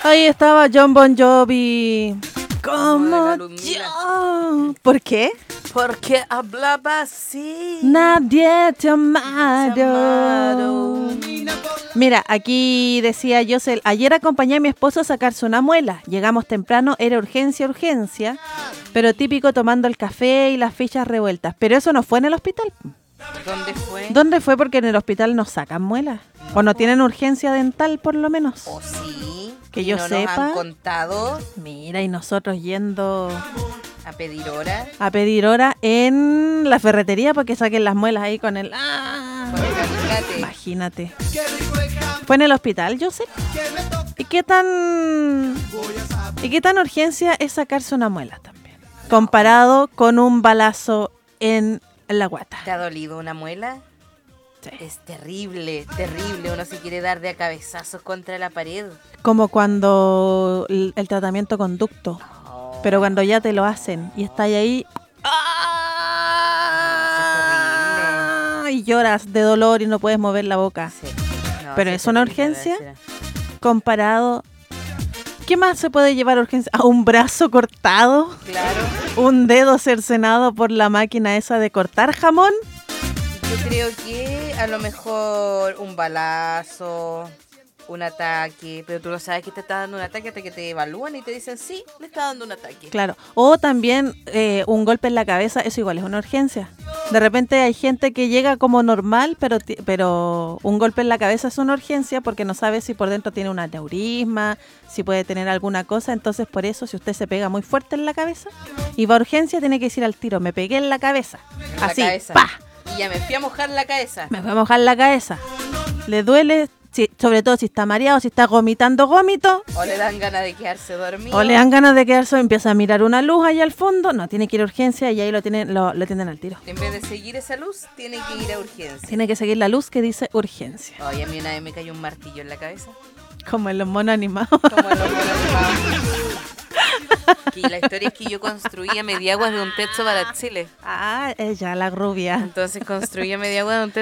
Ahí estaba John Bon Jovi. Como Como yo. ¿Por qué? Porque hablaba así. Nadie te amaron. Amaron. Mira, aquí decía Yosel, ayer acompañé a mi esposo a sacarse una muela. Llegamos temprano, era urgencia, pero típico tomando el café y las fichas revueltas. Pero eso no fue en el hospital. ¿Dónde fue? ¿Dónde fue? Porque en el hospital no sacan muelas. O no tienen urgencia dental, por lo menos. ¿O sí? Que ¿Y yo no sepa. nos han contado Mira, y nosotros yendo a pedir hora? a pedir hora en la ferretería porque saquen las muelas ahí con el... Con el alicate. Imagínate. Fue en el hospital, yo sé. ¿Y qué tan urgencia es sacarse una muela también? Comparado con un balazo en la guata. ¿Te ha dolido una muela? Sí. Es terrible, terrible. Uno se quiere dar de a cabezazos contra la pared. Como cuando el tratamiento conducto. Oh, Pero cuando ya te lo hacen y estás ahí... Y lloras de dolor y no puedes mover la boca. sí. No, Pero sí, es una terrible, urgencia. la verdad. Comparado... ¿Qué más se puede llevar a urgencia? ¿A un brazo cortado? Claro. ¿Un dedo cercenado por la máquina esa de cortar jamón? Yo creo que a lo mejor un balazo, un ataque, pero tú no sabes que te está dando un ataque hasta que te evalúan y te dicen, sí, le está dando un ataque. Claro. O también un golpe en la cabeza, eso igual es una urgencia. De repente hay gente que llega como normal, pero un golpe en la cabeza es una urgencia porque no sabe si por dentro tiene un aneurisma, si puede tener alguna cosa. Entonces, por eso, si usted se pega muy fuerte en la cabeza y va a urgencia, tiene que decir al tiro, me pegué en la cabeza. En la Así, cabeza. ¡pa! Y ya me fui a mojar la cabeza. Me voy a mojar la cabeza. ¿Le duele? Sí, sobre todo si está mareado, si está vomitando gómito. O le dan ganas de quedarse dormido. O le dan ganas de quedarse, empieza a mirar una luz ahí al fondo. No, tiene que ir a urgencia y ahí lo atienden al tiro. En vez de seguir esa luz, tiene que ir a urgencia. Tiene que seguir la luz que dice urgencia. Oye, a mí una vez me cayó un martillo en la cabeza. Como en los monos animados. Como en los monos animados. Y la historia es que yo construía mediaguas de un techo para Chile. Ah, ella, la rubia. Entonces construía mediaguas de un techo